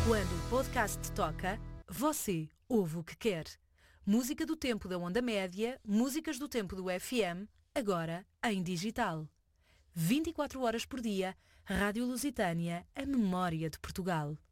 Quando o podcast toca, você ouve o que quer. Música do tempo da onda média, músicas do tempo do FM, agora em digital. 24 horas por dia, Rádio Lusitânia, a memória de Portugal.